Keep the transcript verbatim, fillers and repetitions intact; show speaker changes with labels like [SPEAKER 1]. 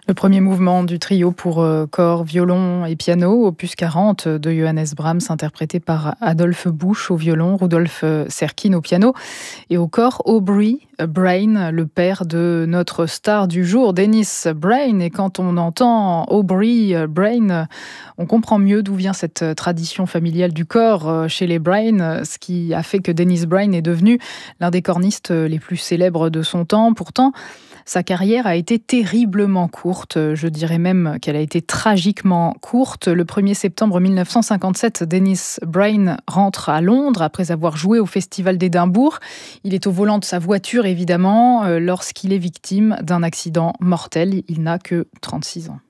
[SPEAKER 1] Le premier mouvement du trio pour euh, corps, violon et piano, opus quarante de Johannes Brahms, interprété par Adolphe Busch au violon, Rudolf Serkin au piano et au corps Aubrey Brain, le père de notre star du jour, Dennis Brain. Et quand on entend Aubrey Brain, on comprend mieux d'où vient cette tradition familiale du corps chez les Brain, ce qui a fait que Dennis Brain est devenu l'un des cornistes les plus célèbres de son temps. Pourtant, sa carrière a été terriblement courte, je dirais même qu'elle a été tragiquement courte. Le premier septembre mille neuf cent cinquante-sept, Dennis Brain rentre à Londres après avoir joué au Festival d'Édimbourg. Il est au volant de sa voiture, évidemment, lorsqu'il est victime d'un accident mortel. Il n'a que trente-six ans.